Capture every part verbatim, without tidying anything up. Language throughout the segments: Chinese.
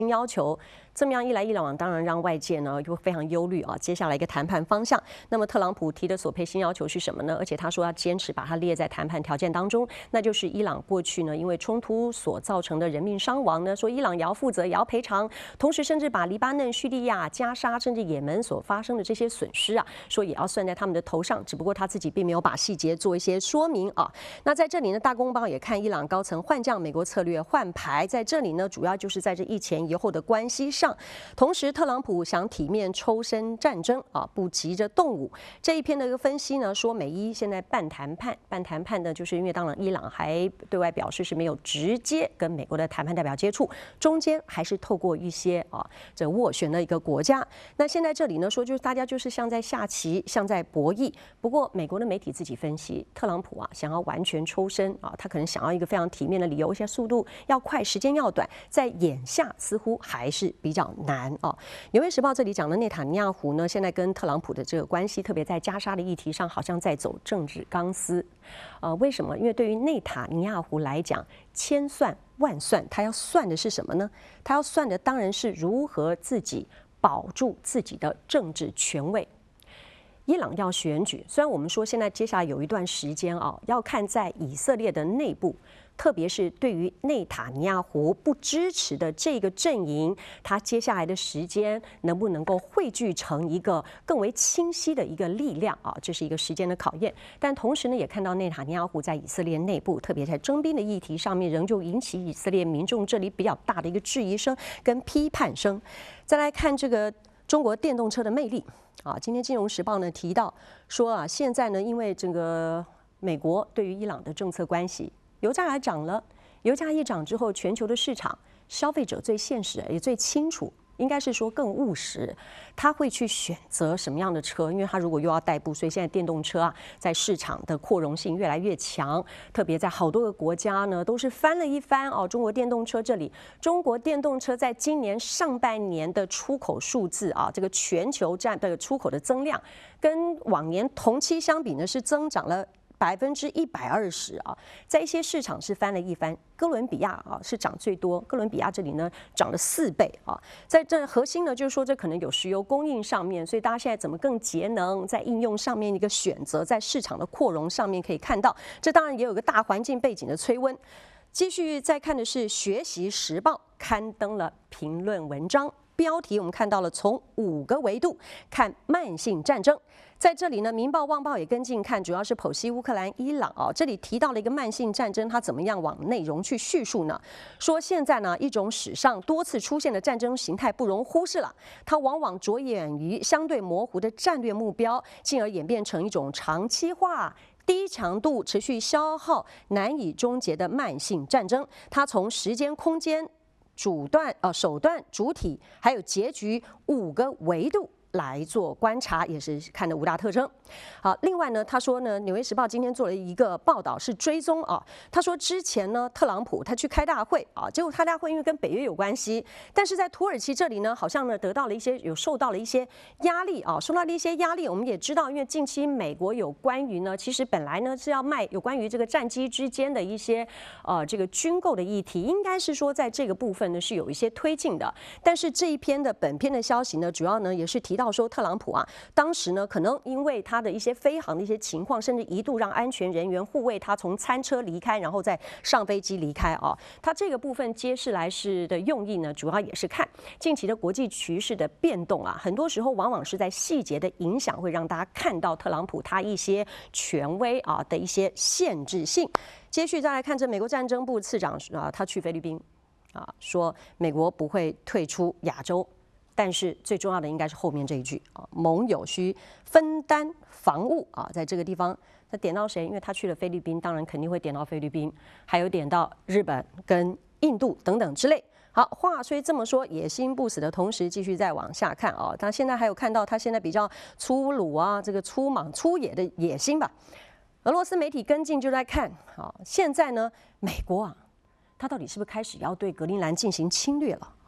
要求。这么样一来一往，当然让外界呢就非常忧虑啊。接下来一个谈判方向，那么特朗普提的索佩新要求是什么呢？而且他说要坚持把它列在谈判条件当中，那就是伊朗过去呢因为冲突所造成的人命伤亡呢，说伊朗也要负责，也要赔偿，同时甚至把黎巴嫩、叙利亚、加沙甚至也门所发生的这些损失啊，说也要算在他们的头上。只不过他自己并没有把细节做一些说明啊。那在这里呢，大公报也看伊朗高层换将，美国策略换牌，在这里呢，主要就是在这一前一后的关系上。同时，特朗普想体面抽身战争啊，不急着动武。这一篇的一个分析呢，说美伊现在半谈判，半谈判呢，就是因为当然伊朗还对外表示是没有直接跟美国的谈判代表接触，中间还是透过一些啊这斡旋的一个国家。那现在这里呢说，就是大家就是像在下棋，像在博弈。不过美国的媒体自己分析，特朗普啊想要完全抽身啊，他可能想要一个非常体面的理由，一些速度要快，时间要短，在眼下似乎还是比较难。难哦，《纽约时报》这里讲的内塔尼亚胡呢，现在跟特朗普的这个关系，特别在加沙的议题上，好像在走政治钢丝。呃，为什么？因为对于内塔尼亚胡来讲，千算万算，他要算的是什么呢？他要算的当然是如何自己保住自己的政治权位。伊朗要选举，虽然我们说现在接下来有一段时间啊，要看在以色列的内部。特别是对于内塔尼亚胡不支持的这个阵营，他接下来的时间能不能够汇聚成一个更为清晰的一个力量啊？这是一个时间的考验。但同时呢，也看到内塔尼亚胡在以色列内部，特别在征兵的议题上面，仍旧引起以色列民众这里比较大的一个质疑声跟批判声。再来看这个中国电动车的魅力啊，今天《金融时报》呢提到说啊，现在呢，因为这个美国对于伊朗的政策关系。油价还涨了，油价一涨之后，全球的市场消费者最现实也最清楚，应该是说更务实，他会去选择什么样的车，因为他如果又要代步，所以现在电动车啊，在市场的扩容性越来越强，特别在好多个国家呢，都是翻了一番哦。中国电动车这里，中国电动车在今年上半年的出口数字啊，这个全球占的出口的增量，跟往年同期相比呢，是增长了。百分之一百二十啊，在一些市场是翻了一番，哥伦比亚啊是涨最多，哥伦比亚这里呢涨了四倍啊。在这核心呢，就是说这可能有石油供应上面，所以大家现在怎么更节能，在应用上面一个选择，在市场的扩容上面可以看到，这当然也有个大环境背景的催温。继续再看的是《学习时报》刊登了评论文章。标题我们看到了，从五个维度看慢性战争。在这里呢，《民报》《旺报》也跟进看，主要是剖析乌克兰、伊朗啊。这里提到了一个慢性战争，它怎么样往内容去叙述呢？说现在呢，一种史上多次出现的战争形态不容忽视了，它往往着眼于相对模糊的战略目标，进而演变成一种长期化。低强度、持续消耗、难以终结的慢性战争，它从时间、空间。主段呃手段、主体还有结局五个维度来做观察，也是看的五大特征。好，另外呢，他说呢，《纽约时报》今天做了一个报道，是追踪啊。他说之前呢，特朗普他去开大会啊，结果开大会因为跟北约有关系，但是在土耳其这里呢，好像呢得到了一些有受到了一些压力啊，受到了一些压力。我们也知道，因为近期美国有关于呢，其实本来呢是要卖有关于这个战机之间的一些呃这个军购的议题，应该是说在这个部分呢是有一些推进的。但是这一篇的本篇的消息呢，主要呢也是提到。到说特朗普啊，当时呢可能因为他的一些飞航的一些情况，甚至一度让安全人员护卫他从餐车离开，然后再上飞机离开啊。他这个部分揭示来是的用意呢，主要也是看近期的国际局势的变动啊，很多时候往往是在细节的影响，会让大家看到特朗普他一些权威啊的一些限制性。接续再来看这美国战争部次长啊，他去菲律宾啊，说美国不会退出亚洲。但是最重要的应该是后面这一句啊，盟友需分担防务啊，在这个地方，他点到谁？因为他去了菲律宾，当然肯定会点到菲律宾，还有点到日本跟印度等等之类。好，话虽这么说，野心不死的同时，继续再往下看啊，他现在还有看到他现在比较粗鲁啊，这个粗莽粗野的野心吧。俄罗斯媒体跟进就在看，啊，现在呢，美国啊，他到底是不是开始要对格陵兰进行侵略了啊？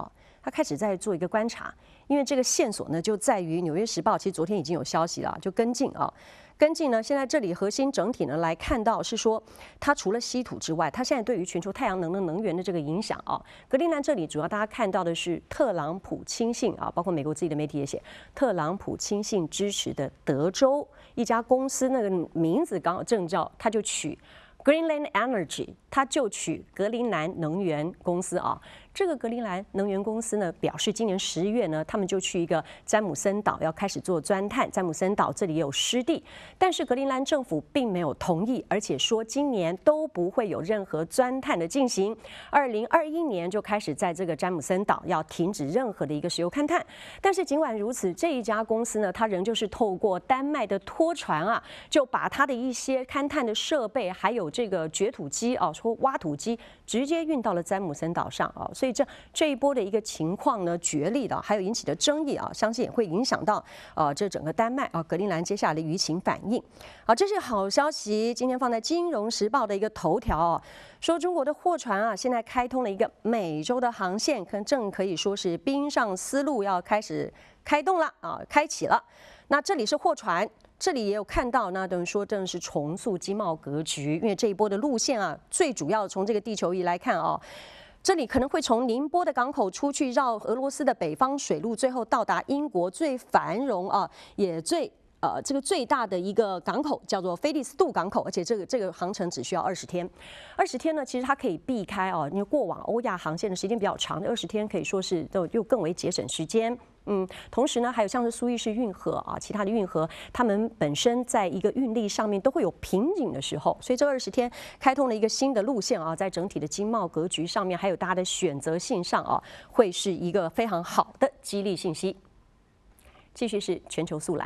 他开始在做一个观察，因为这个线索呢就在于《纽约时报》，其实昨天已经有消息了，就跟进啊。跟进呢，现在这里核心整体呢来看到是说，它除了稀土之外，它现在对于全球太阳能的能源的这个影响啊，格陵兰这里主要大家看到的是特朗普亲信啊，包括美国自己的媒体也写，特朗普亲信支持的德州一家公司，那个名字刚好正照，他就取 Greenland Energy， 他就取格陵兰能源公司啊。这个格陵兰能源公司呢，表示今年十月呢，他们就去一个詹姆森岛要开始做钻探。詹姆森岛这里也有湿地，但是格陵兰政府并没有同意，而且说今年都不会有任何钻探的进行。二零二一年就开始在这个詹姆森岛要停止任何的一个石油勘探。但是尽管如此，这一家公司呢，它仍旧是透过丹麦的拖船啊，就把它的一些勘探的设备，还有这个掘土机啊，说挖土机，直接运到了詹姆森岛上啊。所以这这一波的一个情况呢，决裂的，还有引起的争议啊，相信也会影响到呃这整个丹麦啊格陵兰接下来的舆情反应。好，这是好消息，今天放在《金融时报》的一个头条啊，说中国的货船啊现在开通了一个美洲的航线，可正可以说是冰上丝路要开始开动了啊，开启了。那这里是货船。这里也有看到，那等于说正是重塑经贸格局，因为这一波的路线啊，最主要从这个地球仪来看啊。这里可能会从宁波的港口出去，绕俄罗斯的北方水路，最后到达英国最繁荣啊，也最呃这个最大的一个港口，叫做菲利斯杜港口，而且这个这个航程只需要二十天。二十天呢，其实它可以避开哦，因为过往欧亚航线的时间比较长，二十天可以说是都又更为节省时间。嗯，同时呢，还有像是苏伊士运河啊，其他的运河，他们本身在一个运力上面都会有瓶颈的时候，所以这二十天开通了一个新的路线啊，在整体的经贸格局上面，还有大家的选择性上啊，会是一个非常好的激励信息。继续是全球速览。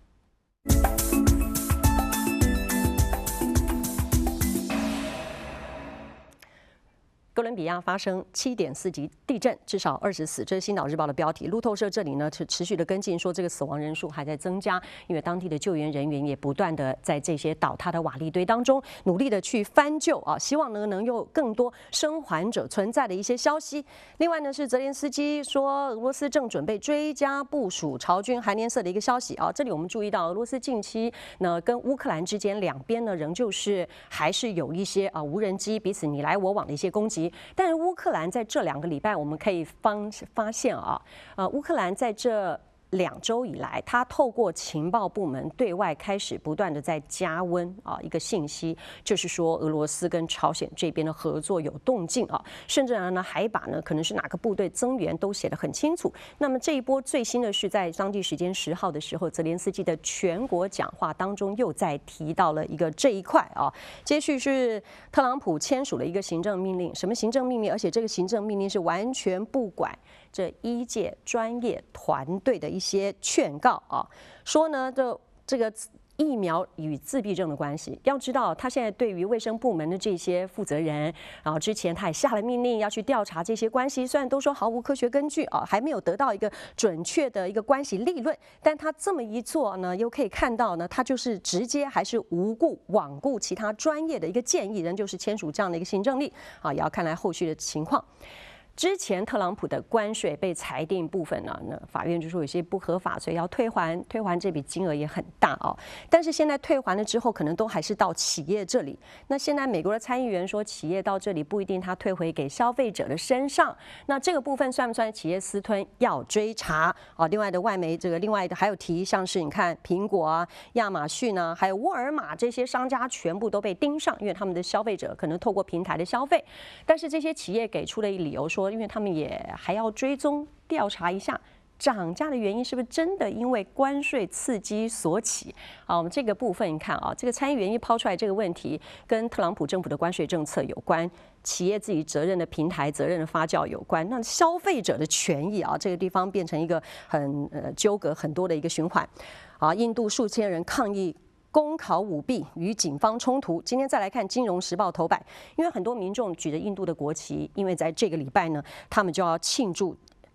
哥伦比亚发生七点四级地震，至少二十死，这是《星岛日报》的标题。路透社这里呢，持持续的跟进说，这个死亡人数还在增加，因为当地的救援人员也不断的在这些倒塌的瓦砾堆当中努力的去翻救啊，希望呢能有更多生还者存在的一些消息。另外呢，是泽连斯基说，俄罗斯正准备追加部署朝军韩联社的一个消息啊。这里我们注意到，俄罗斯近期呢跟乌克兰之间两边呢仍旧是还是有一些啊无人机彼此你来我往的一些攻击。但是乌克兰在这两个礼拜，我们可以方发现啊，呃，乌克兰在这两周以来，他透过情报部门对外开始不断的在加温啊，一个信息就是说俄罗斯跟朝鲜这边的合作有动静啊，甚至呢还把呢可能是哪个部队增援都写得很清楚。那么这一波最新的是在当地时间十号的时候，泽连斯基的全国讲话当中又再提到了一个这一块啊。接续是特朗普签署了一个行政命令，什么行政命令？而且这个行政命令是完全不管这医界专业团队的一些劝告啊，说呢，这这个疫苗与自闭症的关系，要知道他现在对于卫生部门的这些负责人，然后之前他也下了命令要去调查这些关系，虽然都说毫无科学根据啊，还没有得到一个准确的一个关系立论，但他这么一做呢，又可以看到呢，他就是直接还是无故罔顾其他专业的一个建议，仍旧是签署这样的一个行政令啊，也要看来后续的情况。之前特朗普的关税被裁定部分呢，那法院就说有些不合法，所以要退还，退还这笔金额也很大哦。但是现在退还了之后，可能都还是到企业这里。那现在美国的参议员说，企业到这里不一定他退回给消费者的身上。那这个部分算不算企业私吞？要追查啊。另外的外媒这个另外的还有提，像是你看苹果啊、亚马逊啊，还有沃尔玛这些商家全部都被盯上，因为他们的消费者可能透过平台的消费，但是这些企业给出了一理由说，因为他们也还要追踪调查一下涨价的原因是不是真的因为关税刺激所起啊？我们这个部分你看啊，这个参议员一抛出来这个问题，跟特朗普政府的关税政策有关，企业自己责任的平台责任的发酵有关，那消费者的权益啊，这个地方变成一个很呃纠葛很多的一个循环啊。印度数千人抗议公考舞弊与警方冲突。今天再来看《金融时报》头版，因为很多民众举着印度的国旗，因为在这个礼拜呢，他们就要庆祝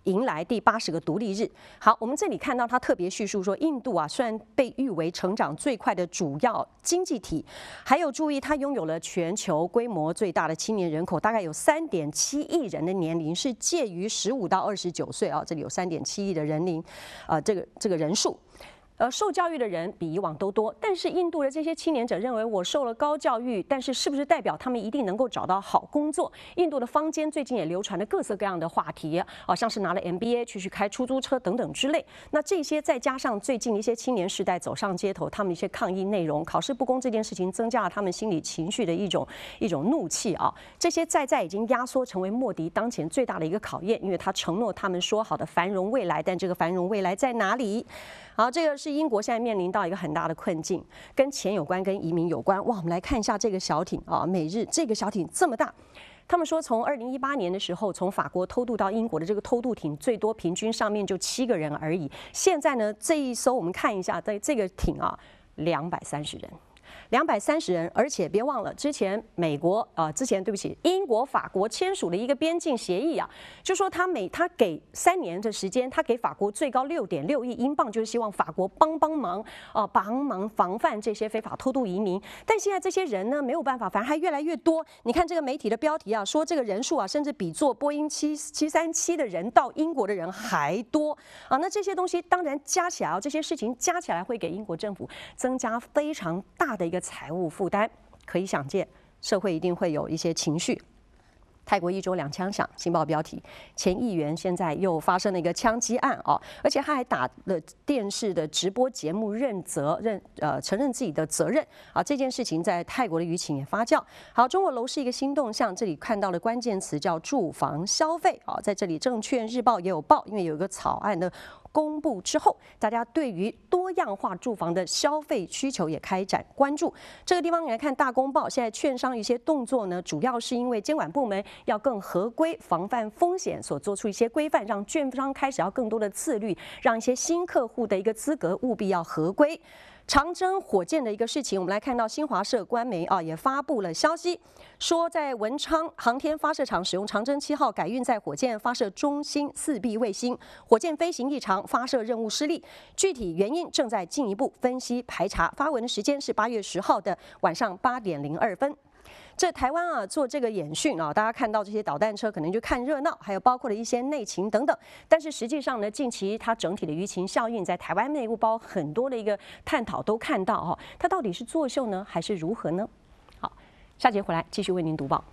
迎来第八十个独立日。好，我们这里看到他特别叙述说，印度啊虽然被誉为成长最快的主要经济体，还有注意它拥有了全球规模最大的青年人口，大概有三点七亿人的年龄是介于十五到二十九岁啊，这里有三点七亿的人龄，呃，这个这个人数。呃，受教育的人比以往都多，但是印度的这些青年者认为，我受了高教育，但是是不是代表他们一定能够找到好工作？印度的坊间最近也流传了各色各样的话题，啊，像是拿了 M B A 去去开出租车等等之类。那这些再加上最近一些青年世代走上街头，他们一些抗议内容，考试不公这件事情，增加了他们心理情绪的一种一种怒气啊。这些在在已经压缩成为莫迪当前最大的一个考验，因为他承诺他们说好的繁荣未来，但这个繁荣未来在哪里？好，这个是英国现在面临到一个很大的困境，跟钱有关，跟移民有关。哇，我们来看一下这个小艇啊，美日这个小艇这么大。他们说，从二零一八年的时候，从法国偷渡到英国的这个偷渡艇，最多平均上面就七个人而已。现在呢，这一艘我们看一下，在这个艇啊，两百三十人。两百三十人，而且别忘了，之前美国啊、呃，之前对不起，英国、法国签署了一个边境协议啊，就说他每他给三年的时间，他给法国最高六点六亿英镑，就是希望法国帮帮忙啊、呃，帮忙防范这些非法偷渡移民。但现在这些人呢没有办法，反而还越来越多。你看这个媒体的标题啊，说这个人数啊，甚至比坐波音七七三七的人到英国的人还多啊。那这些东西当然加起来啊，这些事情加起来会给英国政府增加非常大的一个财务负担，可以想见，社会一定会有一些情绪。泰国一周两枪响，新报标题：前议员现在又发生了一个枪击案啊，而且他还打了电视的直播节目认责认呃承认自己的责任啊，这件事情在泰国的舆情也发酵。好，中国楼市一个新动向，这里看到的关键词叫住房消费啊，在这里证券日报也有报，因为有一个草案的公布之后，大家对于多样化住房的消费需求也开展关注。这个地方你来看大公报，现在券商一些动作呢，主要是因为监管部门要更合规，防范风险，所做出一些规范，让券商开始要更多的自律，让一些新客户的一个资格务必要合规。长征火箭的一个事情，我们来看到新华社官媒啊也发布了消息，说在文昌航天发射场使用长征七号改运载火箭发射中心四 B 卫星，火箭飞行异常，发射任务失利，具体原因正在进一步分析排查。发文的时间是八月十号的晚上八点零二分。这台湾啊做这个演训啊，大家看到这些导弹车可能就看热闹，还有包括了一些内情等等。但是实际上呢，近期它整体的舆情效应在台湾内部包很多的一个探讨都看到哈，它到底是作秀呢，还是如何呢？好，下节回来继续为您读报。